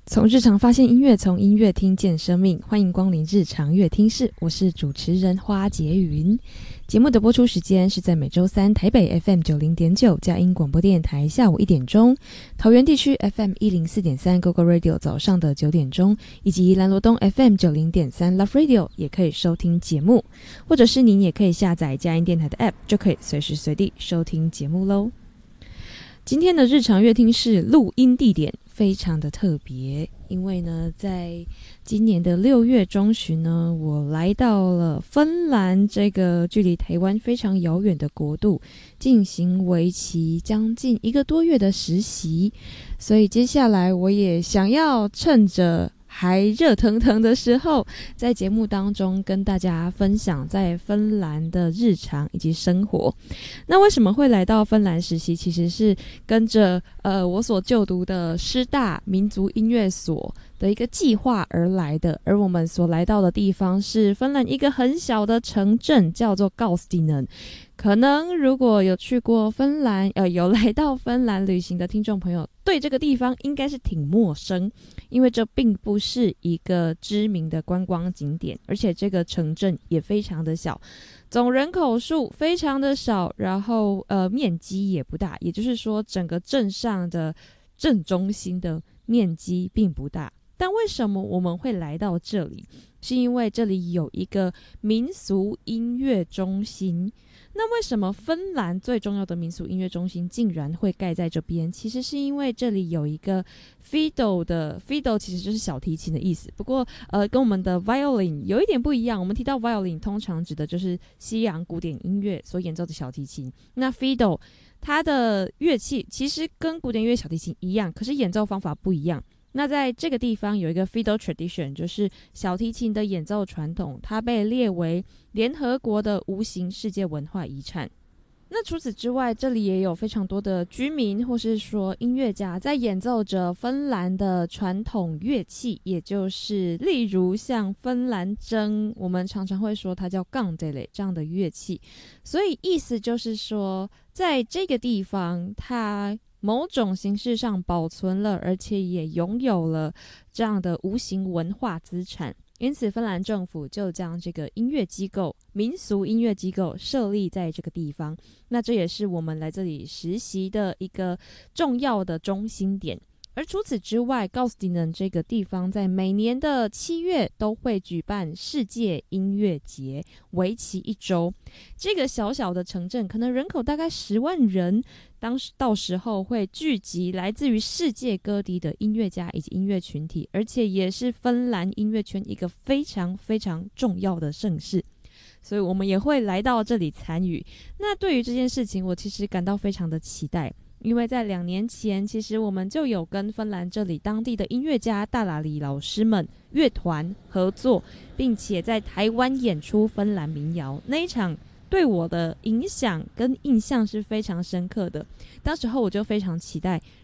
从日常发现音乐，从音乐听见生命。欢迎光临日常乐听室，我是主持人花洁云。节目的播出时间是在每周三台北 FM90.9 佳音广播电台下午1点钟，桃园地区 FM104.3 GoGo Radio 早上的9点钟，以及兰罗东 FM90.3 Love Radio 也可以收听节目，或者是您也可以下载佳音电台的 App， 就可以随时随地收听节目咯。今天的日常乐听室录音地点非常的特别，因为呢，在今年的6月中旬呢，我来到了芬兰这个距离台湾非常遥远的国度，进行为期将近1个多月的实习。所以接下来我也想要趁着还热腾腾的时候，在节目当中跟大家分享在芬兰的日常以及生活。那为什么会来到芬兰实习？其实是跟着我所就读的师大民族音乐所的一个计划而来的。而我们所来到的地方是芬兰一个很小的城镇，叫做Kaustinen。可能如果有去过芬兰，有来到芬兰旅行的听众朋友，对这个地方应该是挺陌生，因为这并不是一个知名的观光景点，而且这个城镇也非常的小，总人口数非常的少，然后面积也不大，也就是说整个镇上的镇中心的面积并不大。但为什么我们会来到这里？是因为这里有一个民俗音乐中心。那为什么芬兰最重要的民俗音乐中心竟然会盖在这边？其实是因为这里有一个 fiddle 的 fiddle 其实就是小提琴的意思，不过跟我们的 violin 有一点不一样。我们提到 violin 通常指的就是西洋古典音乐所演奏的小提琴，那 fiddle 它的乐器其实跟古典音乐小提琴一样，可是演奏方法不一样。那在这个地方有一个 fiddle tradition， 就是小提琴的演奏传统，它被列为联合国的无形世界文化遗产。那除此之外，这里也有非常多的居民或是说音乐家在演奏着芬兰的传统乐器，也就是例如像芬兰筝，我们常常会说它叫kantele这样的乐器。所以意思就是说，在这个地方它某种形式上保存了，而且也拥有了这样的无形文化资产。因此芬兰政府就将这个音乐机构民俗音乐机构设立在这个地方。那这也是我们来这里实习的一个重要的中心点。而除此之外，Kaustinen这个地方在每年的7月都会举办世界音乐节，为期1周。这个小小的城镇可能人口大概10万人，到时候会聚集来自于世界各地的音乐家以及音乐群体，而且也是芬兰音乐圈一个非常非常重要的盛事。所以我们也会来到这里参与。那对于这件事情，我其实感到非常的期待。因为在2年前，其实我们就有跟芬兰这里当地的音乐家大喇里老师们乐团合作，并且在台湾演出芬兰民谣。那一场对我的影响跟印象是非常深刻的。当时候我就非常期待，